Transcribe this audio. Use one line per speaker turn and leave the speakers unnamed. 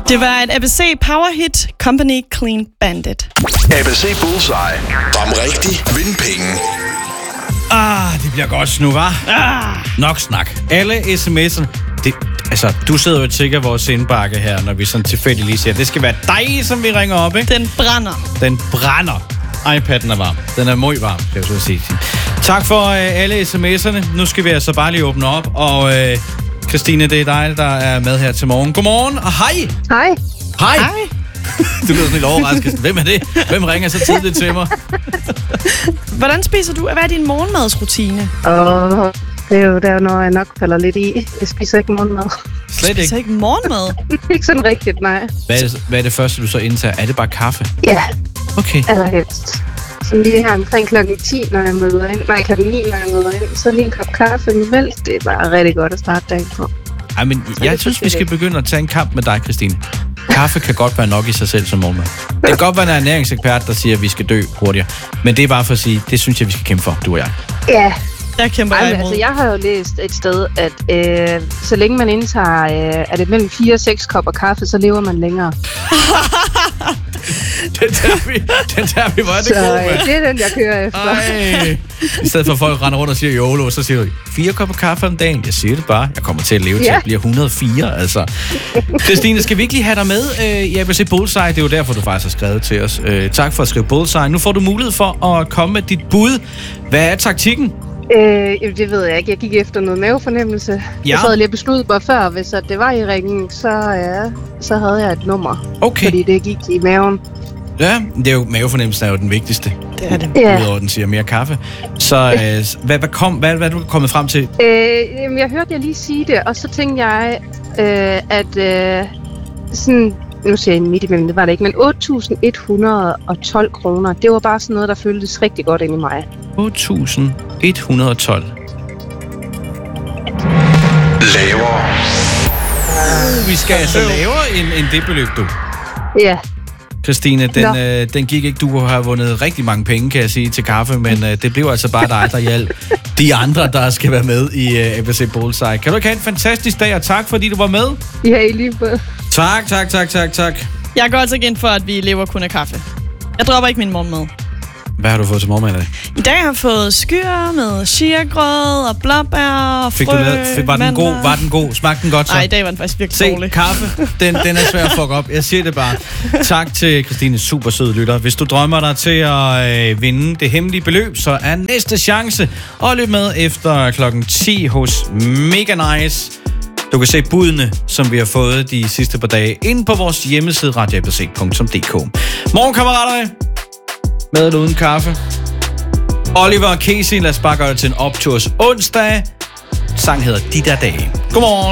Det var et ABC Power Hit, Company Clean Bandit.
ABC Bullseye. Ram rigtig, vind penge.
Det bliver godt nu, hva'? Nok snak. Alle sms'erne. Du sidder jo sikkert vores indbakke her, når vi sådan tilfældigt lige siger, det skal være dig, som vi ringer op, ikke?
Den brænder.
Den brænder. iPad'en er varm. Den er meget varm, kan jeg så sige. Tak for alle sms'erne. Nu skal vi altså bare lige åbne op, og Christine, det er dig, der er med her til morgen. Godmorgen, og hej!
Hej.
Hej! Du lyder sådan lidt overrasket. Hvem er det? Hvem ringer så tidligt til mig?
Hvordan spiser du? Hvad er din morgenmadsrutine?
Det er jo der, når jeg nok falder lidt i. Jeg spiser ikke morgenmad.
Slet
Du spiser ikke morgenmad?
Ikke sådan rigtigt, nej.
Hvad er det første, du så indtager? Er det bare kaffe?
Ja,
Okay.
allerhelst. Så lige her omkring klokken 10, når jeg møder ind. Nej, klokken 9, når jeg møder ind. Så lige en kop kaffe med mælk. Det er bare rigtig godt at starte dagen på.
Ej, men jeg synes, vi skal begynde at tage en kamp med dig, Christine. Kaffe kan godt være nok i sig selv som morgenmad. Det kan godt være, en ernæringsekspert, der siger, at vi skal dø hurtigere. Men det er bare for at sige, det synes jeg, vi skal kæmpe for, du og jeg.
Ja.
Jeg kæmper imod.
Jeg har jo læst et sted, at så længe man indtager er det mellem 4 og 6 kopper kaffe, så lever man længere.
Den der vi var det
så
gode, mand.
det er den, jeg kører efter.
Ej. I stedet for at folk render rundt og siger YOLO, så siger du 4 kopper kaffe om dagen. Jeg siger det bare. Jeg kommer til at leve til at blive 104, altså. Christine, skal vi ikke lige have dig med? Jeg vil se Bullseye. Det er jo derfor, du faktisk har skrevet til os. Tak for at skrive Bullseye. Nu får du mulighed for at komme med dit bud. Hvad er taktikken?
Det ved jeg ikke. Jeg gik efter noget mavefornemmelse.
Ja.
Jeg havde lige besluttet mig før, hvis at det var i ringen, så havde jeg et nummer.
Okay.
Fordi det gik i maven.
Ja, det er jo, mavefornemmelsen er jo den vigtigste.
Det er det.
Ja.
Udover den siger mere kaffe. Så hvad er du kommet frem til?
Jeg hørte jer lige sige det, og så tænkte jeg, at sådan, nu siger jeg midt imellem, det var det ikke, men 8.112 kroner, det var bare sådan noget, der føltes rigtig godt ind i mig.
8.112.
Lavere.
Vi skal altså lavere end det beløb, du.
Ja.
Christine, den gik ikke. Du har vundet rigtig mange penge, kan jeg sige, til kaffe, men det blev altså bare dig, der hjalp de andre, der skal være med i ABC Bullseye. Kan du ikke have en fantastisk dag, og tak, fordi du var med?
Ja, i lige måde.
Tak.
Jeg går altså igen for, at vi lever kun af kaffe. Jeg dropper ikke min morgenmad.
Hvad har du fået til morgenmad i dag?
I dag har jeg fået skyr med chiagrød og blåbær og frø.
Var den god? Smagte den godt så?
Nej, i dag var den faktisk virkelig dårlig.
Kaffe, den er svær at fuck op. Jeg siger det bare. Tak til Christine, super sød lytter. Hvis du drømmer dig til at vinde det hemmelige beløb, så er næste chance at løbe med efter klokken 10 hos Mega Nice. Du kan se budene, som vi har fået de sidste par dage, inde på vores hjemmeside radioabc.dk. Morgen, kammerater. Med eller uden kaffe. Oliver og Casey, lad os bare gøre det til en opturs onsdag. Sang hedder De Der Dage. Godmorgen.